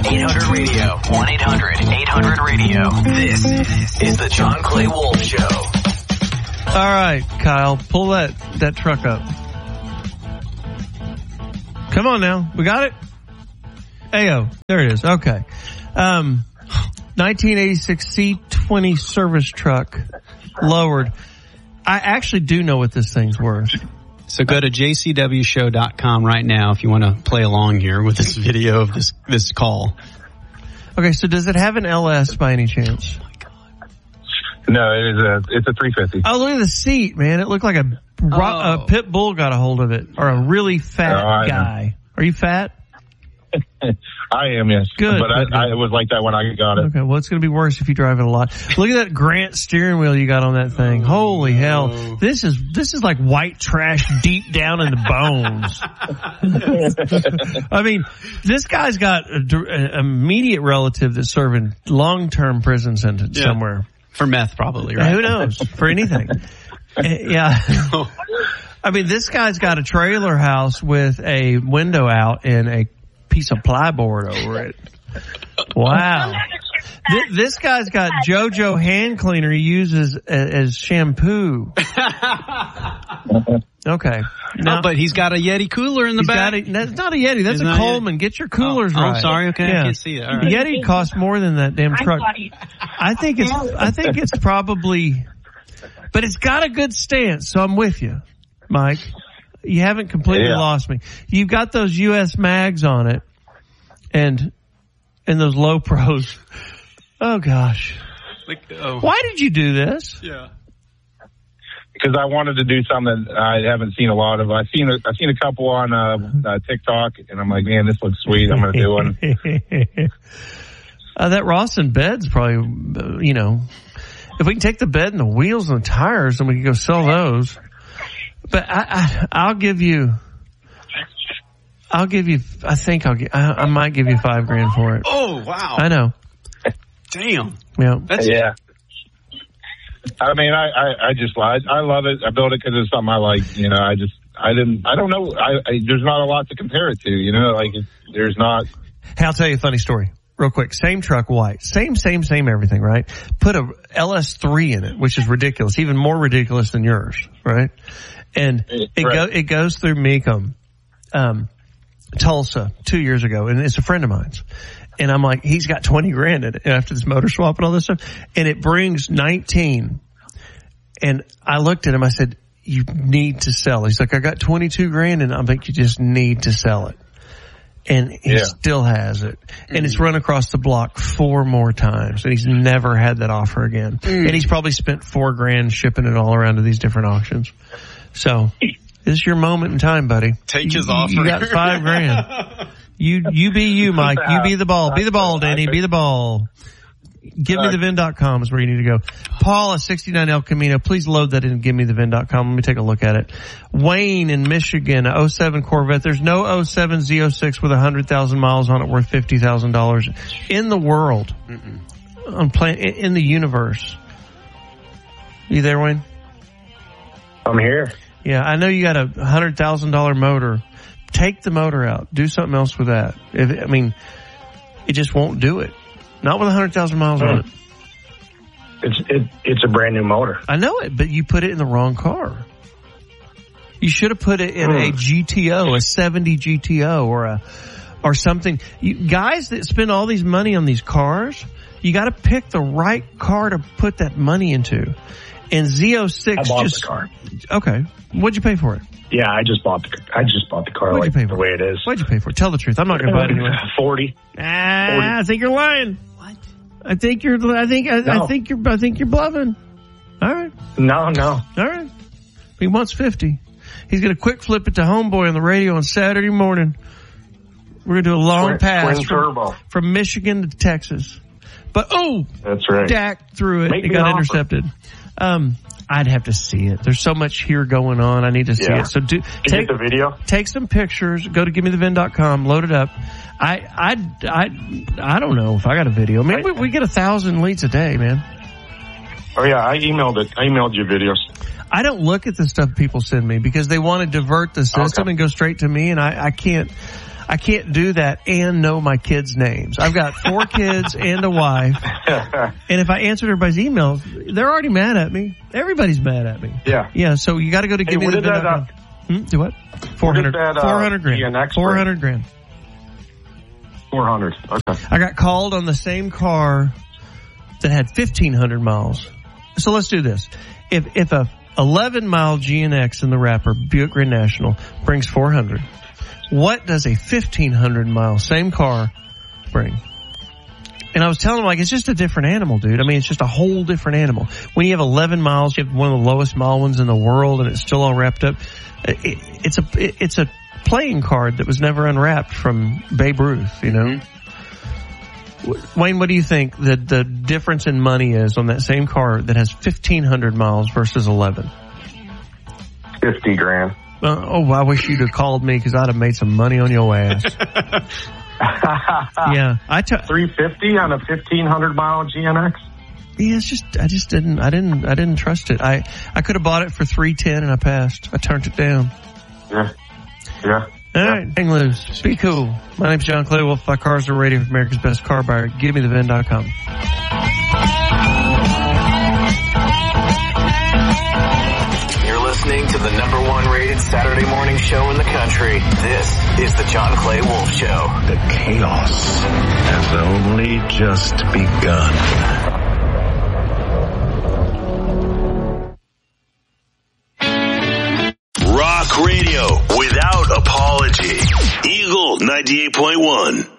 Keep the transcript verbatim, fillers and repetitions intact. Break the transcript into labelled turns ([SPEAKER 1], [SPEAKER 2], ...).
[SPEAKER 1] eight hundred radio. one eight hundred eight hundred radio. This is the John Clay Wolf Show.
[SPEAKER 2] All right, Kyle, pull that, that truck up. Come on now. We got it? Ayo, there it is. Okay. Um, nineteen eighty-six C twenty service truck, lowered. I actually do know what this thing's worth.
[SPEAKER 3] So go to j c w show dot com right now if you want to play along here with this video of this this call.
[SPEAKER 2] Okay, so does it have an L S by any chance?
[SPEAKER 3] Oh my God.
[SPEAKER 4] No, it is a it's a three fifty.
[SPEAKER 2] Oh, look at the seat, man. It looked like a,
[SPEAKER 3] Oh.
[SPEAKER 2] a pit bull got a hold of it, or a really fat
[SPEAKER 4] Oh, I know.
[SPEAKER 2] guy. Are you fat?
[SPEAKER 4] I am, yes.
[SPEAKER 2] Good,
[SPEAKER 4] But I,
[SPEAKER 2] good,
[SPEAKER 4] I,
[SPEAKER 2] good.
[SPEAKER 4] it was like that when I got it.
[SPEAKER 2] Okay, well, it's going to be worse if you drive it a lot. Look at that Grant steering wheel you got on that thing. Holy hell. This is, this is like white trash deep down in the bones. I mean, this guy's got an immediate relative that's serving long-term prison sentence
[SPEAKER 3] Yeah.
[SPEAKER 2] somewhere.
[SPEAKER 3] For meth, probably, right?
[SPEAKER 2] Who knows? For anything. Uh, yeah. I mean, this guy's got a trailer house with a window out and a piece of plyboard over it. Wow. Th- this guy's got JoJo hand cleaner he uses as, as shampoo. Okay.
[SPEAKER 3] No, but he's got a Yeti cooler in the
[SPEAKER 2] He's
[SPEAKER 3] back.
[SPEAKER 2] got a, that's not a Yeti. That's
[SPEAKER 3] Isn't
[SPEAKER 2] a
[SPEAKER 3] that
[SPEAKER 2] Coleman. Get your coolers
[SPEAKER 3] oh,
[SPEAKER 2] right.
[SPEAKER 3] Oh, sorry. Okay,
[SPEAKER 2] Yeah.
[SPEAKER 3] I can't see it. All
[SPEAKER 2] The
[SPEAKER 3] right.
[SPEAKER 2] Yeti costs more than that damn truck. I think it's, I think it's probably, but it's got a good stance, so I'm with you, Mike. You haven't completely
[SPEAKER 4] Yeah.
[SPEAKER 2] lost me. You've got those U S mags on it and, and those low pros. Oh gosh.
[SPEAKER 3] Like, oh.
[SPEAKER 2] Why did you do this?
[SPEAKER 3] Yeah.
[SPEAKER 4] Because I wanted to do something that I haven't seen a lot of. I've seen a, I've seen a couple on uh, uh, TikTok, and I'm like, man, this looks sweet. I'm going to do one.
[SPEAKER 2] uh, that Rawson bed's probably, uh, you know, if we can take the bed and the wheels and the tires, then we can go sell those. But I, I, I'll give you, I'll give you, I think I'll get, I, I might give you five grand for it.
[SPEAKER 3] Oh, wow.
[SPEAKER 2] I know.
[SPEAKER 3] Damn.
[SPEAKER 2] Yeah.
[SPEAKER 3] That's
[SPEAKER 4] Yeah. I mean, I, I, I just, I, I love it. I built it because it's something I like. You know, I just, I didn't, I don't know. I, I there's not a lot to compare it to, you know, like it's, there's not.
[SPEAKER 2] Hey, I'll tell you a funny story. Real quick. Same truck, white. Same, same, same everything, right? Put a L S three in it, which is ridiculous. Even more ridiculous than yours, right? And it
[SPEAKER 4] Right.
[SPEAKER 2] go, it goes through Mecum, um, Tulsa two years ago, and it's a friend of mine's. And I'm like, he's got twenty grand in it after this motor swap and all this stuff. And it brings nineteen. And I looked at him, I said, you need to sell. He's like, I got twenty-two grand and I'm like, you just need to sell it. And he
[SPEAKER 4] Yeah.
[SPEAKER 2] still has it. And it's run across the block four more times. And he's never had that offer again. And he's probably spent four grand shipping it all around to these different auctions. So this is your moment in time, buddy.
[SPEAKER 3] Take his
[SPEAKER 2] You-
[SPEAKER 3] offer.
[SPEAKER 2] You got five grand. You, you be you, Mike. You be the ball. Be the ball, Danny. Be the ball. give me the vin dot com is where you need to go. Paul at sixty-nine El Camino, please load that in give me the vin dot com. Let me take a look at it. Wayne in Michigan, oh seven Corvette. There's no oh seven Z oh six with one hundred thousand miles on it worth fifty thousand dollars in the world. Mm-mm. On plan- in the universe. You there, Wayne?
[SPEAKER 5] I'm here.
[SPEAKER 2] Yeah, I know you got a one hundred thousand dollars motor. Take the motor out. Do something else with that. If, I mean, it just won't do it. Not with one hundred thousand miles on it.
[SPEAKER 5] It's it, it's a brand new motor.
[SPEAKER 2] I know it, but you put it in the wrong car. You should have put it in mm. a G T O, a seventy G T O, or a or something. You, guys that spend all these money on these cars, you got to pick the right car to put that money into. And Z oh six
[SPEAKER 5] I bought
[SPEAKER 2] just
[SPEAKER 5] the car.
[SPEAKER 2] Okay. What'd you pay for it?
[SPEAKER 5] Yeah, I just bought the I just bought the car.
[SPEAKER 2] What'd
[SPEAKER 5] like
[SPEAKER 2] you pay for
[SPEAKER 5] the way it is.
[SPEAKER 2] What'd you pay for it? Tell the truth. I'm not going to buy it anyway.
[SPEAKER 5] Forty.
[SPEAKER 2] Ah, I think you're lying. What? I think you're. I think. I,
[SPEAKER 5] no.
[SPEAKER 2] I think you're. I think you're bluffing. All right.
[SPEAKER 5] No, no.
[SPEAKER 2] All right. He wants fifty. He's going to quick flip it to Homeboy on the radio on Saturday morning. We're going to do a long
[SPEAKER 5] twin,
[SPEAKER 2] pass
[SPEAKER 5] twin
[SPEAKER 2] from,
[SPEAKER 5] turbo.
[SPEAKER 2] from Michigan to Texas. But oh,
[SPEAKER 5] that's right.
[SPEAKER 2] Dak threw it.
[SPEAKER 5] Make
[SPEAKER 2] it got intercepted. Um. I'd have to see it. There's so much here going on. I need to see
[SPEAKER 5] yeah.
[SPEAKER 2] it. So do
[SPEAKER 5] take the video.
[SPEAKER 2] Take some pictures. Go to give me the vin dot com. Load it up. I I I I don't know if I got a video. Maybe we, we get a thousand leads a day, man.
[SPEAKER 5] Oh yeah, I emailed it. I emailed you videos.
[SPEAKER 2] I don't look at the stuff people send me because they want to divert the system okay. and go straight to me, and I I can't. I can't do that and know my kids' names. I've got four kids and a wife. And if I answered everybody's emails, they're already mad at me. Everybody's mad at me.
[SPEAKER 6] Yeah.
[SPEAKER 2] Yeah, so you got to go to
[SPEAKER 6] Hey,
[SPEAKER 2] give me
[SPEAKER 6] what
[SPEAKER 2] the
[SPEAKER 6] did that, uh,
[SPEAKER 2] hmm? Do what? four hundred,
[SPEAKER 6] that, uh,
[SPEAKER 2] four hundred grand.
[SPEAKER 6] G N X
[SPEAKER 2] four hundred grand.
[SPEAKER 6] four hundred. Okay.
[SPEAKER 2] I got called on the same car that had fifteen hundred miles. So let's do this. If if a eleven mile G N X in the wrapper, Buick Grand National, brings four hundred, what does a fifteen hundred mile same car bring? And I was telling him, like, it's just a different animal, dude. I mean, it's just a whole different animal. When you have eleven miles, you have one of the lowest mile ones in the world, and it's still all wrapped up. It, it's a it, it's a playing card that was never unwrapped from Babe Ruth, you know. Wayne, what do you think the the difference in money is on that same car that has fifteen hundred miles versus eleven?
[SPEAKER 6] Fifty grand.
[SPEAKER 2] Uh, oh, I wish you'd have called me because I'd have made some money on your ass. Yeah, I t-
[SPEAKER 6] three fifty on a fifteen hundred mile G N X.
[SPEAKER 2] Yeah, it's just I just didn't I didn't I didn't trust it. I I could have bought it for three ten and I passed. I turned it down.
[SPEAKER 6] Yeah, yeah.
[SPEAKER 2] All right, hang loose. Be cool. My name's John Clay Wolf. Buy cars are radio for America's best car buyer. Give me the vin dot com.
[SPEAKER 1] You're listening to the number one rated Saturday morning show in the country. This is the John Clay Wolf Show.
[SPEAKER 7] The chaos has only just begun.
[SPEAKER 8] Rock radio without apology. Eagle ninety-eight point one.